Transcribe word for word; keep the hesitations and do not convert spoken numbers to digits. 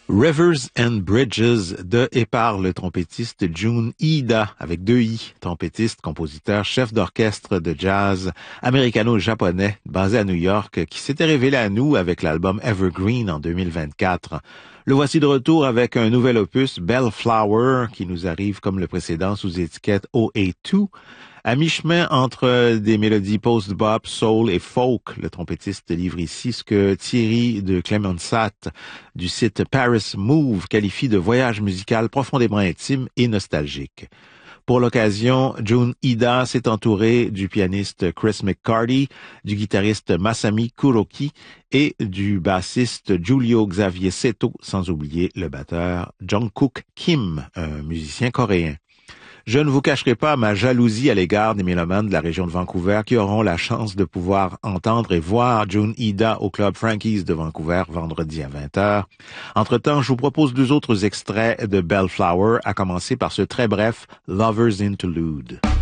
Rivers and Bridges de et par le trompettiste Jun Iida, avec deux I, trompettiste, compositeur, chef d'orchestre de jazz américano-japonais basé à New York, qui s'était révélé à nous avec l'album Evergreen en deux mille vingt-quatre. Le voici de retour avec un nouvel opus, Bellflower, qui nous arrive comme le précédent sous étiquette O A deux. À mi-chemin entre des mélodies post-bop, soul et folk, le trompettiste livre ici ce que Thierry de Clemensat du site Paris Move qualifie de voyage musical profondément intime et nostalgique. Pour l'occasion, Jun Iida s'est entouré du pianiste Chris McCarty, du guitariste Masami Kuroki et du bassiste Giulio Xavier Seto, sans oublier le batteur Jungkook Kim, un musicien coréen. Je ne vous cacherai pas ma jalousie à l'égard des mélomanes de la région de Vancouver qui auront la chance de pouvoir entendre et voir Jun Iida au club Frankie's de Vancouver vendredi à vingt heures. Entre-temps, je vous propose deux autres extraits de Bellflower, à commencer par ce très bref Lover's Interlude.